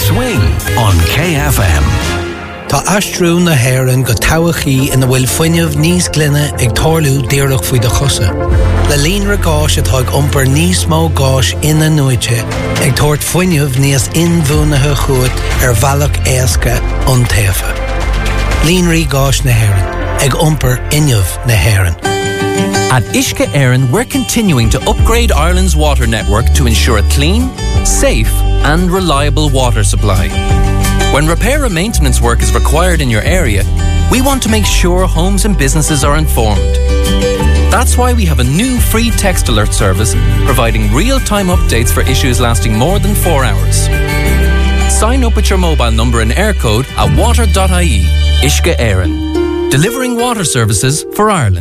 Swing on KFM. Tá astrú na hÉireann go towachaí ina bhfuil fuinneamh níos glynne ag tarlú díreach faoi de chosa. Le líonra gáis atá ag iompar níos mó gáis ina nuaite ag tabhairt fuinneamh níos inmhúnathe chuat bhealach éasca an taofa. Líonraí gáis na hÉireann ag iompar inneamh na hÉireann. At Uisce Éireann, we're continuing to upgrade Ireland's water network to ensure a clean, safe and reliable water supply. When repair and maintenance work is required in your area, we want to make sure homes and businesses are informed. That's why we have a new free text alert service providing real-time updates for issues lasting more than 4 hours. Sign up with your mobile number and air code at water.ie. Uisce Éireann, delivering water services for Ireland.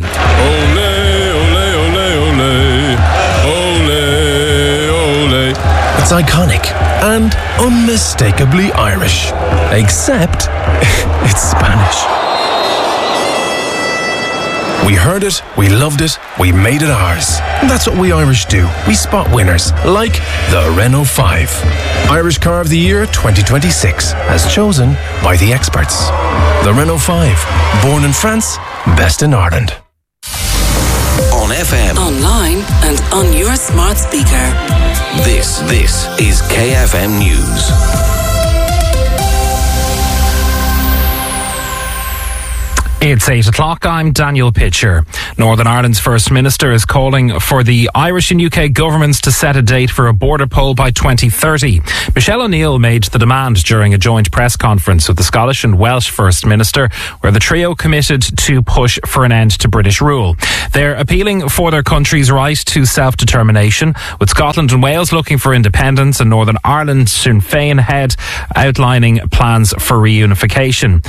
It's iconic and unmistakably Irish. Except it's Spanish. We heard it, we loved it, we made it ours. And that's what we Irish do. We spot winners, like the Renault 5. Irish Car of the Year 2026, as chosen by the experts. The Renault 5, born in France, best in Ireland. On FM. Online and on your smart speaker. This is KFM News. It's 8 o'clock. I'm Daniel Pitcher. Northern Ireland's First Minister is calling for the Irish and UK governments to set a date for a border poll by 2030. Michelle O'Neill made the demand during a joint press conference with the Scottish and Welsh First Minister, where the trio committed to push for an end to British rule. They're appealing for their country's right to self-determination, with Scotland and Wales looking for independence and Northern Ireland's Sinn Féin head outlining plans for reunification.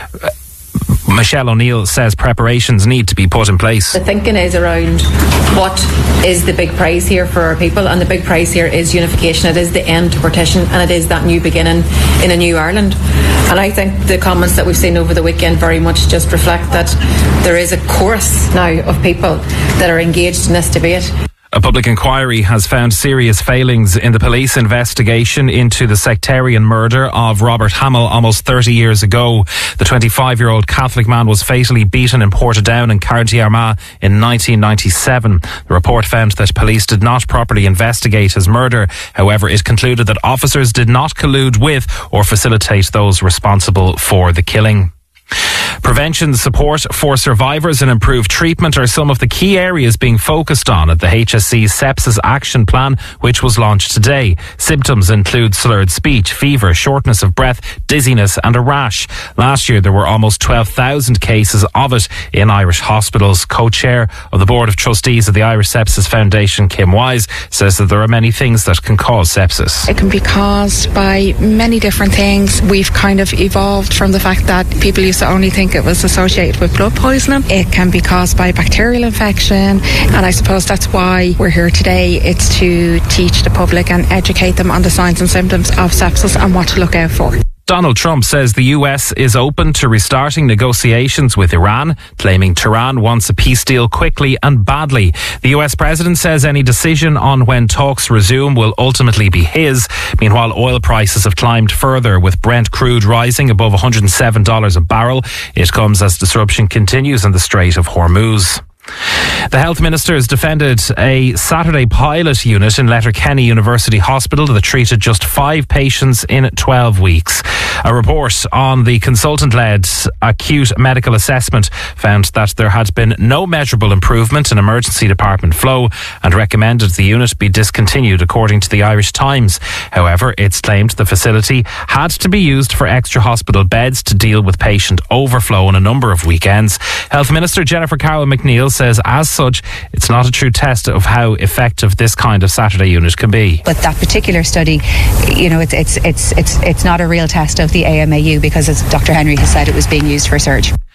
Michelle O'Neill says preparations need to be put in place. The thinking is around what is the big prize here for our people, and the big prize here is unification. It is the end to partition, and it is that new beginning in a new Ireland. And I think the comments that we've seen over the weekend very much just reflect that there is a chorus now of people that are engaged in this debate. A public inquiry has found serious failings in the police investigation into the sectarian murder of Robert Hamill almost 30 years ago. The 25-year-old Catholic man was fatally beaten in Portadown in County Armagh in 1997. The report found that police did not properly investigate his murder. However, it concluded that officers did not collude with or facilitate those responsible for the killing. Prevention, support for survivors and improved treatment are some of the key areas being focused on at the HSE's Sepsis Action Plan, which was launched today. Symptoms include slurred speech, fever, shortness of breath, dizziness and a rash. Last year there were almost 12,000 cases of it in Irish hospitals. Co-chair of the Board of Trustees of the Irish Sepsis Foundation, Kim Wise, says that there are many things that can cause sepsis. It can be caused by many different things. We've kind of evolved from the fact that people used to only think it was associated with blood poisoning. It can be caused by bacterial infection, and I suppose that's why we're here today. It's to teach the public and educate them on the signs and symptoms of sepsis and what to look out for. Donald Trump says the US is open to restarting negotiations with Iran, claiming Tehran wants a peace deal quickly and badly. The US president says any decision on when talks resume will ultimately be his. Meanwhile, oil prices have climbed further, with Brent crude rising above $107 a barrel. It comes as disruption continues in the Strait of Hormuz. The Health Minister has defended a Saturday pilot unit in Letterkenny University Hospital that treated just 5 patients in 12 weeks. A report on the consultant-led acute medical assessment found that there had been no measurable improvement in emergency department flow and recommended the unit be discontinued, according to the Irish Times. However, it's claimed the facility had to be used for extra hospital beds to deal with patient overflow on a number of weekends. Health Minister Jennifer Carroll McNeil says, as such, it's not a true test of how effective this kind of Saturday unit can be. But that particular study, you know, it's not a real test of the AMAU, because, as Dr. Henry has said, it was being used for surgery.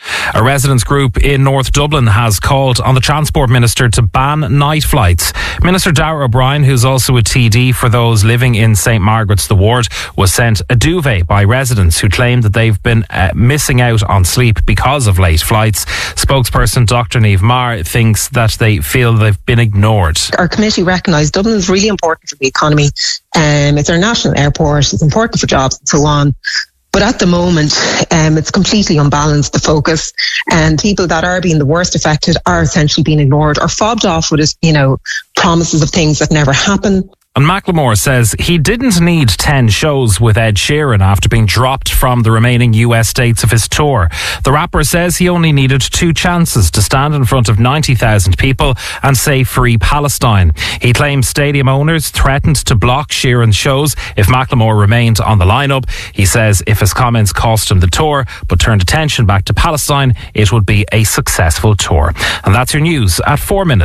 A residents group in North Dublin has called on the Transport Minister to ban night flights. Minister Darragh O'Brien, who's also a TD for those living in St Margaret's the Ward, was sent a duvet by residents who claim that they've been missing out on sleep because of late flights. Spokesperson Dr. Niamh Maher thinks that they feel they've been ignored. Our committee recognised Dublin is really important for the economy. It's our national airport, it's important for jobs and so on. But at the moment, it's completely unbalanced, the focus, and people that are being the worst affected are essentially being ignored or fobbed off with, promises of things that never happen. And Macklemore says he didn't need 10 shows with Ed Sheeran after being dropped from the remaining US dates of his tour. The rapper says he only needed 2 chances to stand in front of 90,000 people and say Free Palestine. He claims stadium owners threatened to block Sheeran's shows if Macklemore remained on the lineup. He says if his comments cost him the tour but turned attention back to Palestine, it would be a successful tour. And that's your news at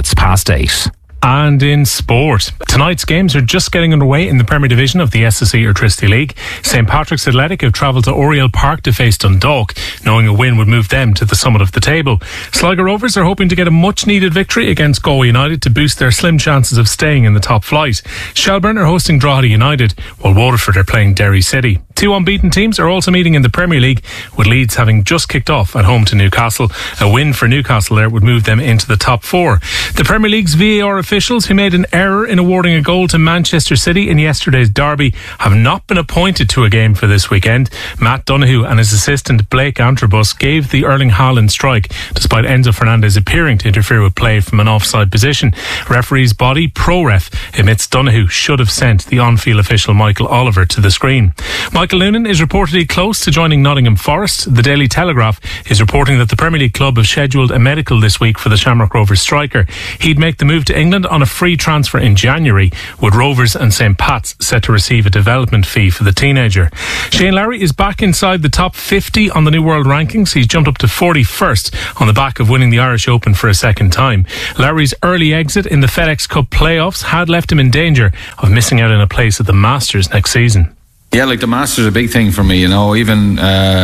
8:04. And in sport, tonight's games are just getting underway in the Premier Division of the SSE Airtricity League. St Patrick's Athletic have travelled to Oriel Park to face Dundalk, knowing a win would move them to the summit of the table. Sligo Rovers are hoping to get a much-needed victory against Galway United to boost their slim chances of staying in the top flight. Shelbourne are hosting Drogheda United, while Waterford are playing Derry City. 2 unbeaten teams are also meeting in the Premier League, with Leeds having just kicked off at home to Newcastle. A win for Newcastle there would move them into the top 4. The Premier League's VAR officials who made an error in awarding a goal to Manchester City in yesterday's derby have not been appointed to a game for this weekend. Matt Donoghue and his assistant Blake Antrobus gave the Erling Haaland strike, despite Enzo Fernandez appearing to interfere with play from an offside position. Referee's body, ProRef, admits Donoghue should have sent the on-field official Michael Oliver to the screen. Michael Noonan is reportedly close to joining Nottingham Forest. The Daily Telegraph is reporting that the Premier League club have scheduled a medical this week for the Shamrock Rovers striker. He'd make the move to England on a free transfer in January, with Rovers and St Pat's set to receive a development fee for the teenager. Shane Lowry is back inside the top 50 on the New World Rankings. He's jumped up to 41st on the back of winning the Irish Open for a second time. Lowry's early exit in the FedEx Cup playoffs had left him in danger of missing out on a place at the Masters next season. Yeah, the Masters is a big thing for me, even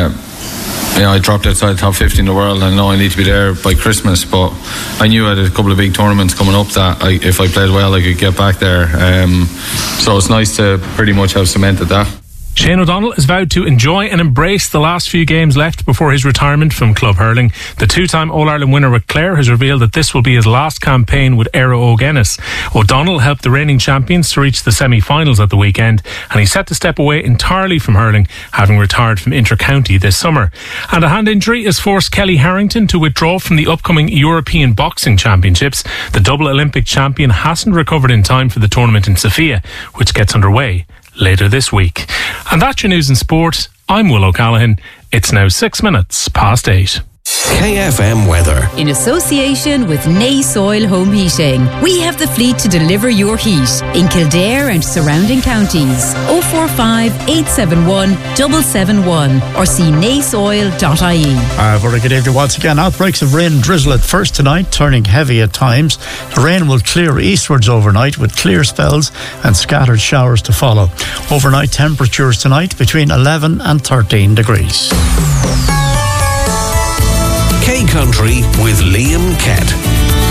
I dropped outside the top 50 in the world. I know I need to be there by Christmas, but I knew I had a couple of big tournaments coming up that if I played well I could get back there, so it's nice to pretty much have cemented that. Shane O'Donnell has vowed to enjoy and embrace the last few games left before his retirement from club hurling. The 2-time All-Ireland winner with Clare has revealed that this will be his last campaign with Éire Óg Ennis. O'Donnell helped the reigning champions to reach the semi-finals at the weekend, and he's set to step away entirely from hurling, having retired from inter-county this summer. And a hand injury has forced Kelly Harrington to withdraw from the upcoming European Boxing Championships. The double Olympic champion hasn't recovered in time for the tournament in Sofia, which gets underway later this week. And that's your news in sport. I'm Will O'Callaghan. It's now 8:06. KFM weather. In association with Nace Oil Home Heating, we have the fleet to deliver your heat in Kildare and surrounding counties. 045 871 771 or see naceoil.ie. Very good evening once again. Outbreaks of rain and drizzle at first tonight, turning heavy at times. The rain will clear eastwards overnight with clear spells and scattered showers to follow. Overnight temperatures tonight between 11 and 13 degrees. K Country with Liam Kett.